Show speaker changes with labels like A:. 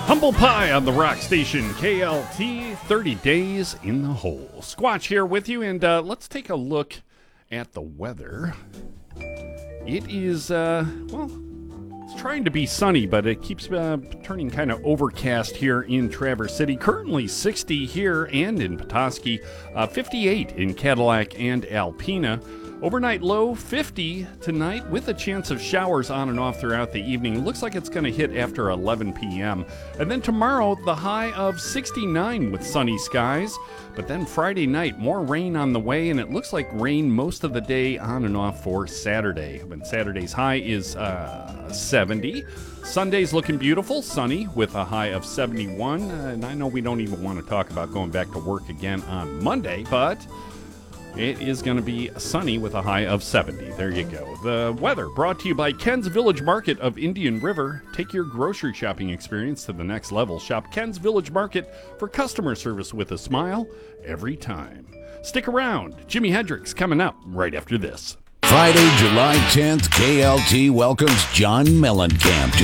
A: Humble Pie on the rock station, KLT, 30 days in the hole. Squatch here with you, and let's take a look at the weather. It is, it's trying to be sunny, but it keeps turning kind of overcast here in Traverse City. Currently 60 here and in Petoskey, 58 in Cadillac and Alpena. Overnight low 50 tonight with a chance of showers on and off throughout the evening. Looks like it's going to hit after 11 p.m. And then tomorrow, the high of 69 with sunny skies. But then Friday night, more rain on the way, and it looks like rain most of the day on and off for Saturday. But Saturday's high is 70. Sunday's looking beautiful, sunny with a high of 71. And I know we don't even want to talk about going back to work again on Monday, but it is going to be sunny with a high of 70. There you go. The weather brought to you by Ken's Village Market of Indian River. Take your grocery shopping experience to the next level. Shop Ken's Village Market for customer service with a smile every time. Stick around. Jimi Hendrix coming up right after this.
B: Friday, July 10th, KLT welcomes John Mellencamp to